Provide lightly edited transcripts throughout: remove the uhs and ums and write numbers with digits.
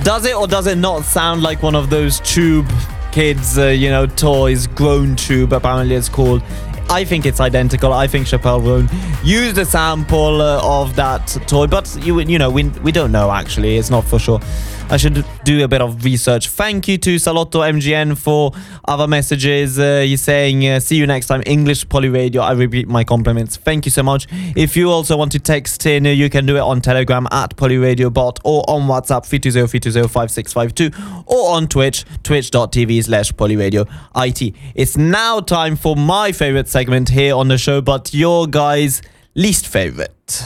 Does it or does it not sound like one of those tube kids, toys, grown tube, apparently it's called. I think it's identical. I think Chappelle Roan used a sample of that toy, but we don't know actually. It's not for sure. I should do a bit of research. Thank you to Salotto MGN for other messages. He's saying, see you next time. English Poly Radio. I repeat my compliments. Thank you so much. If you also want to text in, you can do it on Telegram at PolyRadioBot or on WhatsApp 320-320-5652 or on Twitch, twitch.tv/PolyRadioIT. It's now time for my favorite segment here on the show, but your guys' least favorite.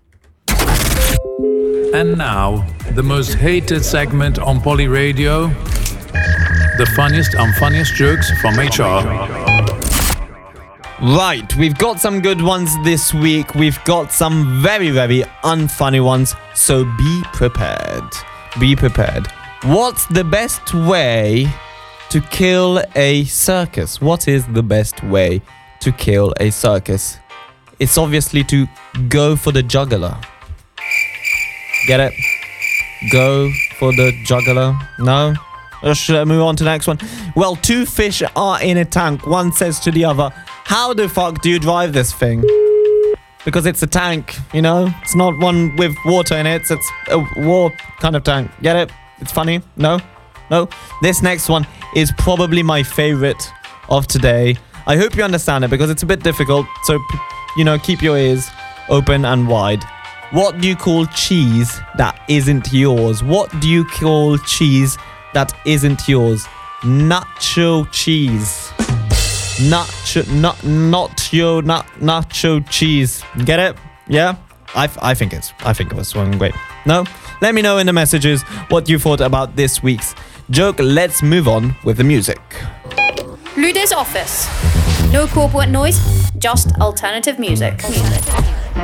And now, the most hated segment on Poly Radio, the funniest and funniest jokes from HR. Right, we've got some good ones this week. We've got some very, very unfunny ones, so be prepared. Be prepared. What's the best way to kill a circus? What is the best way to kill a circus? It's obviously to go for the jugular. Get it? Go for the jugular. No? Let's move on to the next one. Well, two fish are in a tank. One says to the other, how the fuck do you drive this thing? Because it's a tank, It's not one with water in it. It's a war kind of tank. Get it? It's funny? No? No? This next one is probably my favorite of today. I hope you understand it because it's a bit difficult. So, keep your ears open and wide. What do you call cheese that isn't yours? What do you call cheese that isn't yours? Nacho cheese. Nacho cheese. Get it? Yeah? I think it was one great. No? Let me know in the messages what you thought about this week's joke. Let's move on with the music. Ludo's office. No corporate noise, just alternative music.